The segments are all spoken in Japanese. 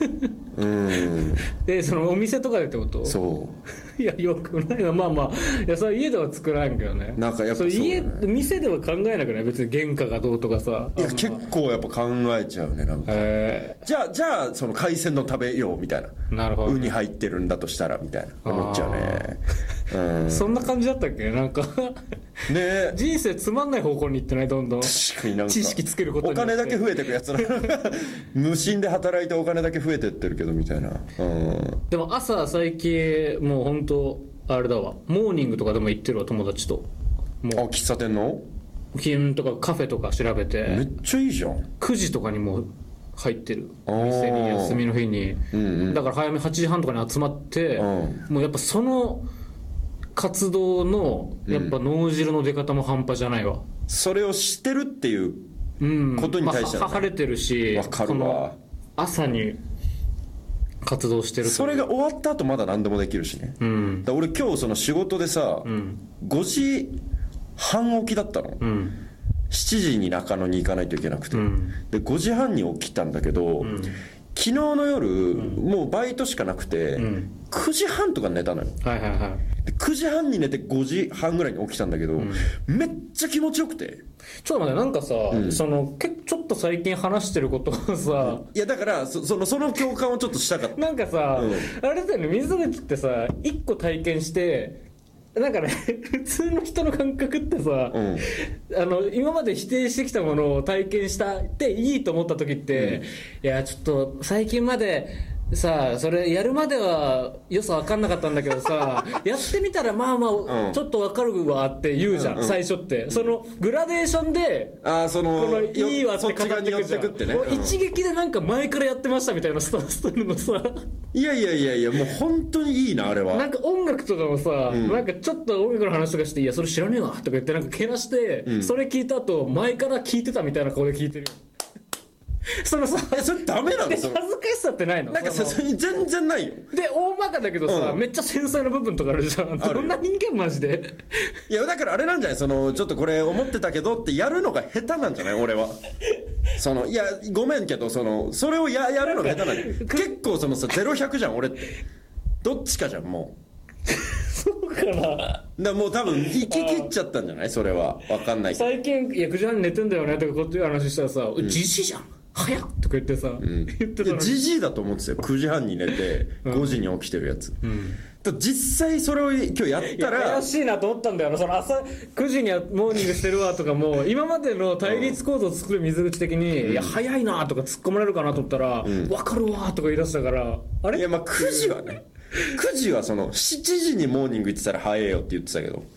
そのお店とかでってこと？ そういやよくないな。まあまあいやそれ家では作らんけどね。 なんかやっぱそう店では考えなくない？別に原価がどうとかさ。 いや結構やっぱ考えちゃうねなんか。じゃあその海鮮の食べようみたいな。 なるほど。 ウニ入ってるんだとしたらみたいな思っちゃうね。 そんな感じだったっけなんかね。 人生つまんない方向に行ってないどんどん。 確かになんか知識つけることによってお金だけ増えてくやつら無心で働いてお金だけ増えてってるけどみたいな。 でも朝最近もう本当あれだわ、モーニングとかでも行ってるわ友達と。もう喫茶店の気分とかカフェとか調べてめっちゃいいじゃん。 9時とかにもう入ってる店に休みの日に、だから早め8時半とかに集まって、もうやっぱその活動のやっぱ脳汁の出方も半端じゃないわ。 それを知ってるっていうことに対しては、ね、 晴れてるし、 わかるわ。 朝に活動してる。 それが終わった後まだ何でもできるしね。だ俺今日その仕事でさ、5時半起きだったの。7時に中野に行かないといけなくて、で5時半に起きたんだけど、昨日の夜、もうバイトしかなくて、9時半とか寝たのよ。で9時半に寝て5時半ぐらいに起きたんだけど、めっちゃ気持ちよくて。 ちょっと待って、なんかさ、そのちょっと最近話してることをさ、 いやだからその共感をちょっとしたかった。 なんかさ、あれだよね、水口ってさ1個体験してなんかね普通の人の感覚ってさ、今まで否定してきたものを体験したっていいと思った時って、いやちょっと最近までさそれやるまでは良さ分かんなかったんだけどさやってみたらまあまあちょっと分かるわって言うじゃん、最初って。そのグラデーションでこのいいわって語ってくじゃん。一撃でなんか前からやってましたみたいなスタンス取るのさ、 いやもう本当にいいなあれは。 なんか音楽とかもさ、なんかちょっと音楽の話とかして、いやそれ知らねえわとか言ってなんかけなして、それ聞いた後前から聞いてたみたいな顔で聞いてるよ。そのさ、 それダメなの？恥ずかしさってないの？ なんかさ、それ全然ないよ。 で大バカだけどさ、めっちゃ繊細な部分とかあるじゃん。どんな人間マジで。 いやだからあれなんじゃない、ちょっとこれ思ってたけどってやるのが下手なんじゃない俺は。いやごめんけどそれをやるのが下手なんじゃない。結構さ0-100じゃん俺って。どっちかじゃんもう。 そうかな。 もう多分行き切っちゃったんじゃないそれは。分かんないけど最近いや9時半に寝てんだよねとかこういう話したらさ、じじいじゃん早っとか言ってさ、言ってたのに。 じじいだと思ってたよ9時半に寝て5時に起きてるやつ。実際それを今日やったら怪しいなと思ったんだよな。その朝9時にはモーニングしてるわとかも今までの対立構造を作る水口的に、いや早いなとか突っ込まれるかなと思ったら、分かるわとか言い出したから、あれ。 いやまあ9時はね9時は7時にモーニング行ってたら早えよって言ってたけど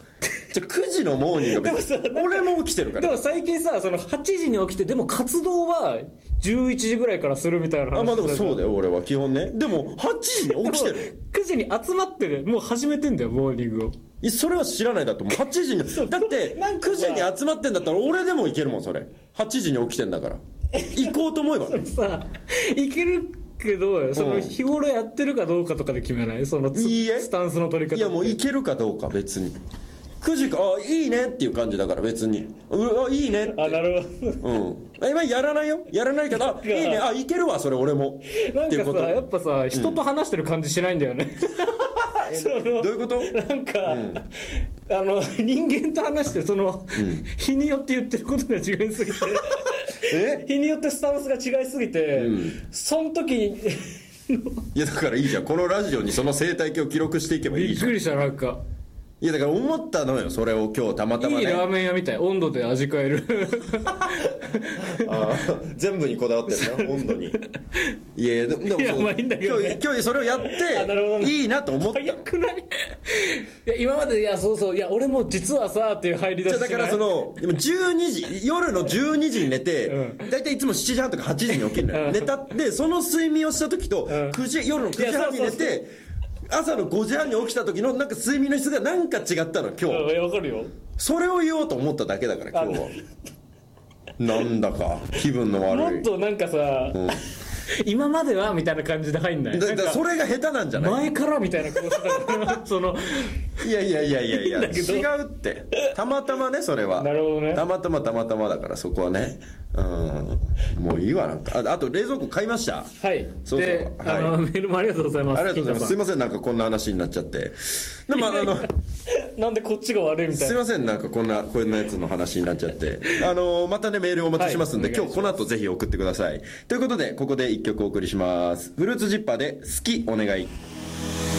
9時のモーニングが別に俺も起きてるから。 でも最近さ8時に起きてでも活動は11時ぐらいからするみたいな話。 まあでもそうだよ俺は基本ね。でも8時に起きてる。 9時に集まってる、もう始めてんだよモーニングを。 それは知らないだと。もう8時にだって9時に集まってんだったら俺でも行けるもん。それ8時に起きてんだから行こうと思えばね。 さ行けるけど日頃やってるかどうかとかで決めない？スタンスの取り方。 いやもういけるかどうか別に。9時かいいねっていう感じだから別にいいねって。 なるほど。 今やらないよ。やらないけどいいねいけるわそれ俺も。 なんかさやっぱさ人と話してる感じしないんだよね。 どういうこと？ なんか、人間と話して日によって言ってることが違いすぎて日によってスタンスが違いすぎて、その時にいやだからいいじゃん。このラジオにその生態系を記録していけばいいじゃん。 びっくりした。なんかいやだから思ったのよそれを今日たまたまね。 いいラーメン屋みたい。温度で味変える全部にこだわってるな温度に。いやでもまあいいんだけどね、 今日それをやっていいなと思ったの。 早くない？いや今までいや俺も実はさっていう入り出し。 だからでも12時夜の12時に寝て、だいたいいつも7時半とか8時に起きるのよ。寝たでその睡眠をした時と夜の9時半に寝て朝の5時半に起きた時のなんか睡眠の質がなんか違ったの今日。 わかるよ。 それを言おうと思っただけだから今日は。なんだか気分の悪い。 もっとなんかさ、今まではみたいな感じで入んない？ だそれが下手なんじゃない？ 前からみたいな顔してたからいやいいんだけど違うってたまたまねそれはなるほどね。 たまたまだからそこはねもういいわなんかあと冷蔵庫買いました。 はい。 そうで、 はいメールもありがとうございます。 ありがとうございます。すいまませんなんかこんな話になっちゃってでもなんでこっちが悪いみたいな。 すいませんなんかこんなやつの話になっちゃってまたねメールをお待ちしますんで、 はい、 今日この後ぜひ送ってください。ということでここで1曲お送りします。フルーツジッパーで好きお願い。